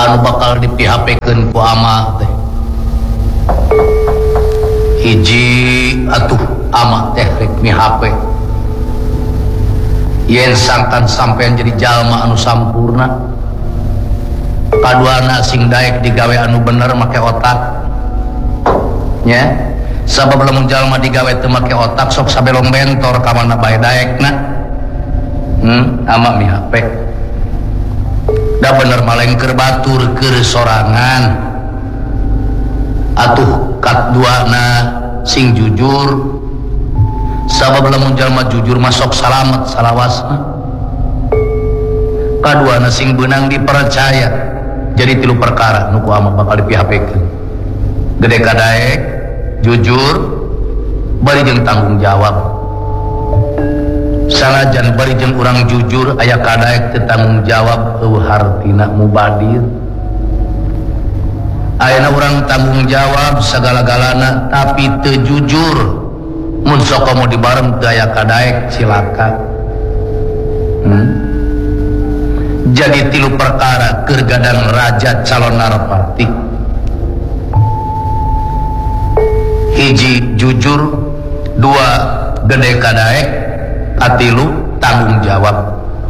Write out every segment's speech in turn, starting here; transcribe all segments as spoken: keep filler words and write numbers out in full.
anu bakal dipihapekeun ku ama teh. Hiji atuh ama teh rek mihape yen sangkan sampean jadi jalma anu sampurna, kaduana sing daek digawe anu bener make otak nya. Sabab lamun jalma digawe teu make otak sok sabelong bentor ka mana bae daekna. hmm ama mihape da bener maleng keur batur keur sorangan atuh kaduana sing jujur. Sabab lamun jalma jujur masuk salamet salawasna. Kaduana sing beunang dipercaya. Jadi tilu perkara nu ku ama bakal dipihapekeun. Gede kadaek, jujur, bari jeung tanggung jawab. Sanajan bari jeung urang jujur aya kadaek teu tanggung jawab eueuh hartina mubadir. Ayeuna urang tanggung jawab sagala-galana tapi teu jujur. Mun sok komo dibareng teu aya kadaek cilaka. hmm? Jadi tilu perkara keur gadang raja calon narpati. Hiji jujur, dua gede kadaek, katilu tanggung jawab.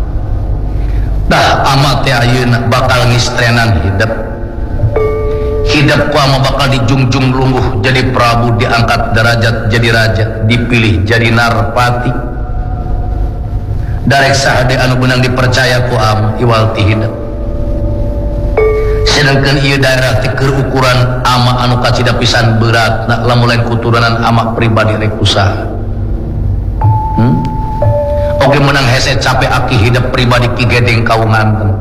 Dah amat teh ayeuna bakal ngistrenan hidup. Hidup ku ama bakal dijungjung lungguh jadi prabu, diangkat derajat jadi raja, dipilih jadi narpati. Darek sahade anu beunang dipercaya ku ama iwal ti hidup. Sedangkan ieu daerah teh keur ukuran ama anu kacida pisan beratna lamun lain kuturunan ama pribadi rek usaha. Hmm? Oge menang hese capek aki hidup pribadi ki gedeng kaunganten.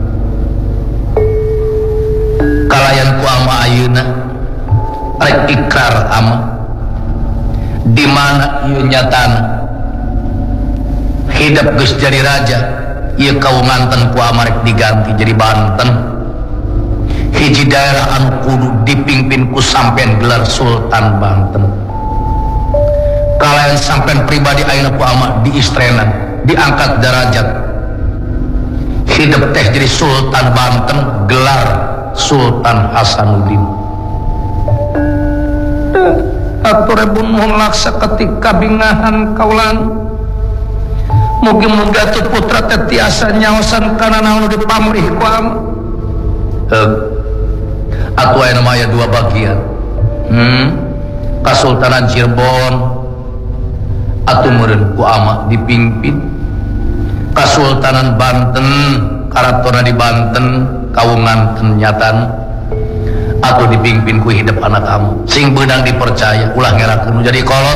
Kalayan ku ama ayeuna rek ikrar ama di mana ieu nyatana hidup geus jadi raja, ieu kaunganten ku ama rek diganti jadi Banten. Hiji daerah anu kudu dipimpin ku sampean gelar Sultan Banten. Kalayan sampean pribadi ayeuna ku ama diistrenan, diangkat derajat. Hidup teh jadi Sultan Banten, gelar Sultan Hasanuddin. Atur rebun mohon laksa ketika bingahan kaulan. Mugi-mugi atuh putra teh tiasa nyaosan kana naon dipamrih ku ama. Heug. Atuh aya nama aya dua bagian. Hmm. Kasultanan Cirebon atuh meureun ku ama dipimpin. Kasultanan Banten karatona di Banten kaunganten nyatan atau dipimpin ku hidup anak kamu sing beunang dipercaya ulah ngerakeun jadi kolot.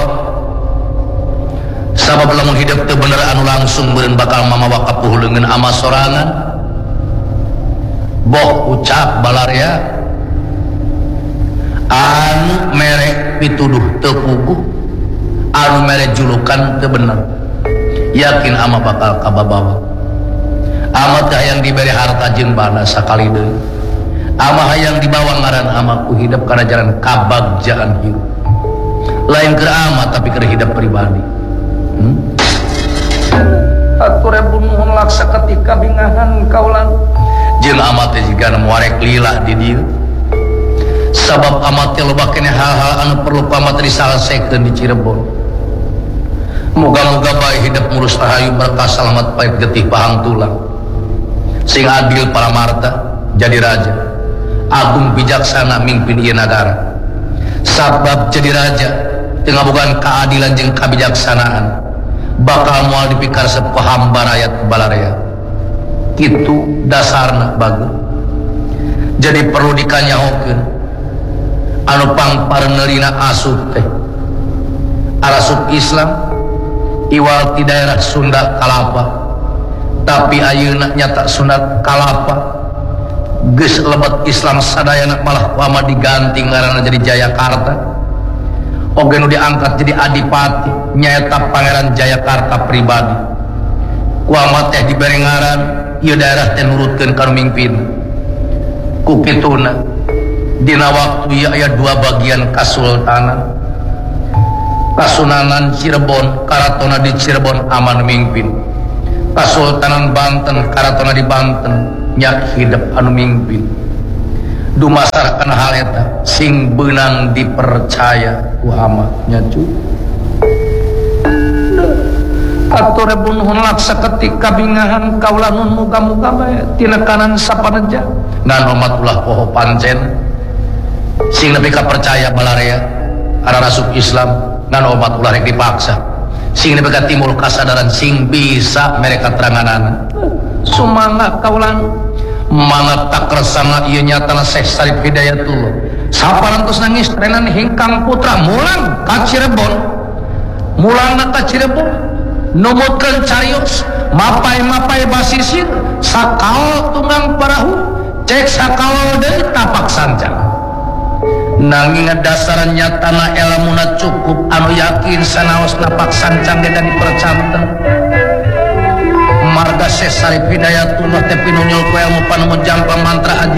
Sabab lamun hidup teu bener anu langsung beureun bakal mamawa kapuhleungeun ama sorangan. Boh ucap balarea anu mere pituduh teu puguh, anu mere julukan teu bener, yakin ama bakal kababawa. Ama teh hayang diberi harta jeung bana sakali deui. Ama hayang dibawa ngaran ama ku hidup kana jalan kabagjaan hidup. Lain keur ama tapi keur hidup pribadi. Hmm? Atur rebun mohon laksa ketika bingahan kaulan. Jeung ama teh jigana muarek lila di dieu. Sabab ama teh loba keneh hal-hal anu perlu pama teh disaleskeun di Cirebon. Moga-moga bae hidup mulus rahayu berkah salamet pait getih pahang tulang. Sing adil paramarta jadi raja, agung bijaksana mimpin ieu nagara. Sabab jadi raja teu ngabogaan keadilan jeung kabijaksanaan bakal moal dipikaresep ku hamba rakyat balarea. Kitu dasarna bagus. Jadi perlu dikanyahokeun anu pangpareneurina asup teh arasup Islam iwal ti daerah Sunda Kalapa. Tapi ayeuna nyata sunat kalapa geus lebet Islam sadayana malah lama diganti ngaranna jadi Jayakarta. Oge nu diangkat jadi adipati nyaeta Pangeran Jayakarta pribadi. Ku ama teh dibere ngaran ieu daerah teh nurutkeun ka mimpin. Ku kituna dina waktu ieu aya dua bagian kasultanan. Kasunanan Cirebon karatona di Cirebon aman mimpin. Kasultanan Banten karatona di Banten nyak hidup anu mimpin. dumasarkan hal eta sing benang dipercaya ku amatnya cu atur rebun hunlak saketika bingahan kaulah nun muga-muga bae tina kanan sapaneja ngan umat ulah poho pancen sing nepi ka percaya balarea ara rasuk Islam ngan umat ulah rek dipaksa sing nepi ka timbul kasadaran sing bisa mereka teranganan sumangga kaulah mangat tak resana ieu nyatana Syekh Syarif Hidayatullah saparantos nangis renan hingkang putra mulang ka Cirebon mulang ka Cirebon numutkeun carios mapai-mapai basisir sakal tunggang perahu cek sakal deui tapak sancang nanging dasaran nyatana elmuna cukup anu yakin sanaos tapak sancang ge dipercanten marga Syekh Syarif Hidayatullah teh pinunyul ku ilmu panemon jampa mantra